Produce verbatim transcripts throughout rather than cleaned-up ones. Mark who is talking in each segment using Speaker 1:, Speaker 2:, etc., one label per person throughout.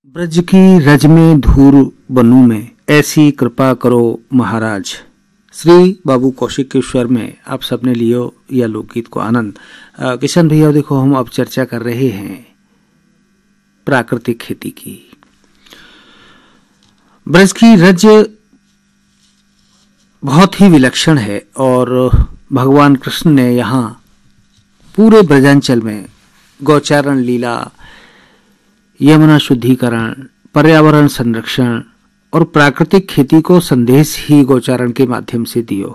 Speaker 1: ब्रज की रज में धूर बनूं मैं, ऐसी कृपा करो महाराज। श्री बाबू कौशिक के स्वर में आप सबने लियो यह लोकगीत को आनंद। किशन भैया देखो, हम अब चर्चा कर रहे हैं प्राकृतिक खेती की। ब्रज की रज बहुत ही विलक्षण है और भगवान कृष्ण ने यहाँ पूरे ब्रजांचल में गौचारण लीला, यमुना शुद्धिकरण, पर्यावरण संरक्षण और प्राकृतिक खेती को संदेश ही गौचारण के माध्यम से दियो।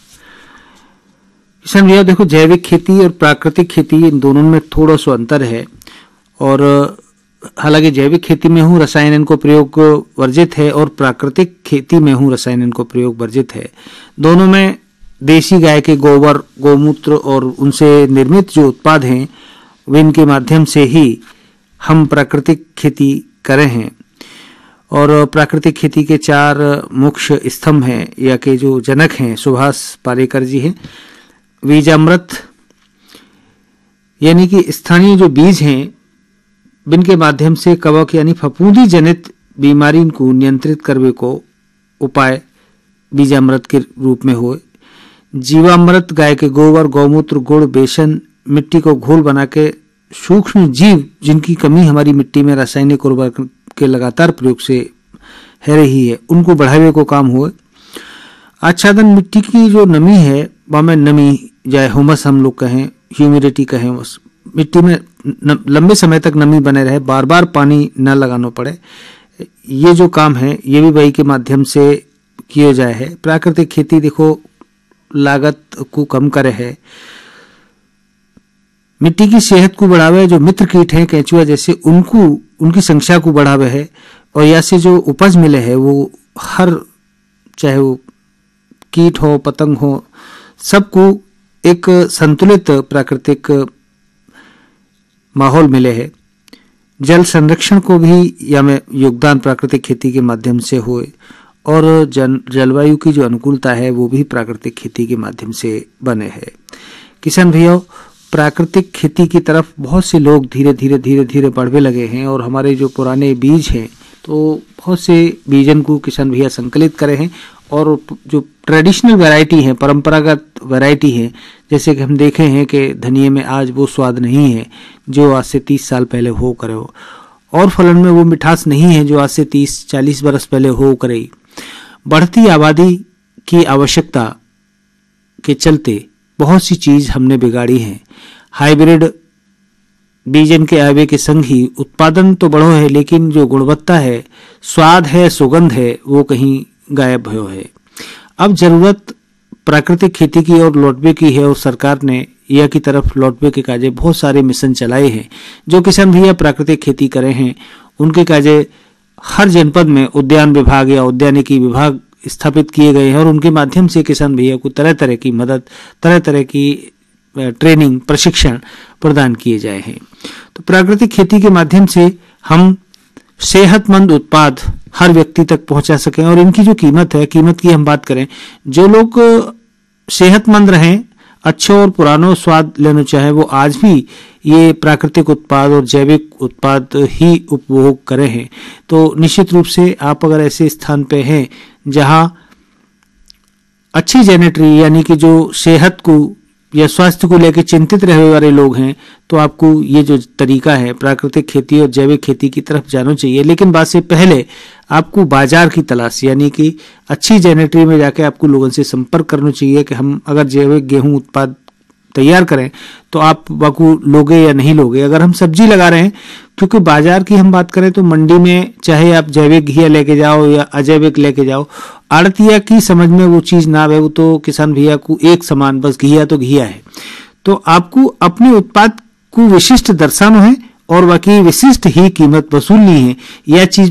Speaker 1: किसान भैया देखो, जैविक खेती और प्राकृतिक खेती इन दोनों में थोड़ा सा अंतर है। और हालांकि जैविक खेती में हूँ रसायन को प्रयोग वर्जित है और प्राकृतिक खेती में हूँ रसायन को प्रयोग वर्जित है। दोनों में देसी गाय के गोबर, गोमूत्र और उनसे निर्मित जो उत्पाद हैं इनके माध्यम से ही हम प्राकृतिक खेती करे हैं। और प्राकृतिक खेती के चार मुख्य स्तंभ हैं या के जो जनक हैं सुभाष पालेकर जी हैं। बीजामृत यानी कि स्थानीय जो बीज हैं जिनके माध्यम से कवक यानी फफूंदी जनित बीमारी को नियंत्रित करने को उपाय बीजामृत के रूप में हुए। जीवामृत गाय के गोबर, गौमूत्र, गुड़, बेसन, मिट्टी को घोल बना के सूक्ष्म जीव जिनकी कमी हमारी मिट्टी में रासायनिक उर्वरक के लगातार प्रयोग से है रही है, उनको बढ़ावे को काम हुए। आच्छादन मिट्टी की जो नमी है वह में नमी जाए हुमस हम लोग कहें, ह्यूमिडिटी कहें, उस मिट्टी में लंबे समय तक नमी बने रहे, बार बार पानी न लगाना पड़े, ये जो काम है ये भी वही के माध्यम से किया जाए है। प्राकृतिक खेती देखो लागत को कम करे है, मिट्टी की सेहत को बढ़ावे, जो मित्र कीट हैं केंचुआ जैसे उनको उनकी संख्या को बढ़ावे है और या से जो उपज मिले है वो हर चाहे वो कीट हो पतंग हो सबको एक संतुलित प्राकृतिक माहौल मिले है। जल संरक्षण को भी या में योगदान प्राकृतिक खेती के माध्यम से हुए और जन जलवायु की जो अनुकूलता है वो भी प्राकृतिक खेती के माध्यम से बने है। किसान भैया, प्राकृतिक खेती की तरफ बहुत से लोग धीरे धीरे धीरे धीरे बढ़ने लगे हैं और हमारे जो पुराने बीज हैं तो बहुत से बीजन को किसान भैया संकलित करे हैं और जो ट्रेडिशनल वैरायटी है, परंपरागत वैरायटी है, जैसे कि हम देखे हैं कि धनिये में आज वो स्वाद नहीं है जो आज से तीस साल पहले हो करे हो, और फलन में वो मिठास नहीं है जो आज से तीस चालीस बरस पहले हो करे। बढ़ती आबादी की आवश्यकता के चलते बहुत सी चीज हमने बिगाड़ी है। हाइब्रिड बीजन के आवे के संग ही उत्पादन तो बढ़ो है लेकिन जो गुणवत्ता है, स्वाद है, सुगंध है वो कहीं गायब भयो है। अब जरूरत प्राकृतिक खेती की ओर लौटने की है और सरकार ने यह की तरफ लौटने के काजे बहुत सारे मिशन चलाए हैं। जो किसान भैया प्राकृतिक खेती करे हैं उनके काजे हर जनपद में उद्यान विभाग या उद्यानिकी विभाग स्थापित किए गए हैं और उनके माध्यम से किसान भैया को तरह तरह की मदद, तरह तरह की ट्रेनिंग, प्रशिक्षण प्रदान किए जाए हैं। तो प्राकृतिक खेती के माध्यम से हम सेहतमंद उत्पाद हर व्यक्ति तक पहुंचा सकें और इनकी जो कीमत है, कीमत की हम बात करें, जो लोग सेहतमंद रहें, अच्छे और पुरानो स्वाद लेना चाहे वो आज भी ये प्राकृतिक उत्पाद और जैविक उत्पाद ही उपभोग करे हैं। तो निश्चित रूप से आप अगर ऐसे स्थान पे हैं जहां अच्छी जेनेटरी यानी कि जो सेहत को या स्वास्थ्य को लेकर चिंतित रहने वाले लोग हैं तो आपको ये जो तरीका है प्राकृतिक खेती और जैविक खेती की तरफ जाना चाहिए। लेकिन बात से पहले आपको बाजार की तलाश यानी कि अच्छी जेनेटरी में जाके आपको लोगों से संपर्क करना चाहिए कि हम अगर जैविक गेहूं उत्पाद तैयार करें तो आप बाकू लोगे या नहीं लोगे। अगर हम सब्जी लगा रहे हैं, क्योंकि बाजार की हम बात करें तो मंडी में चाहे आप जैविक घिया लेके जाओ या अजैविक लेके जाओ, आड़तिया की समझ में वो चीज ना आवे, वो तो किसान भैया को एक समान बस घिया तो घिया है। तो आपको अपने उत्पाद को विशिष्ट दर्शाना है और बाकी विशिष्ट ही कीमत वसूलनी है। यह चीज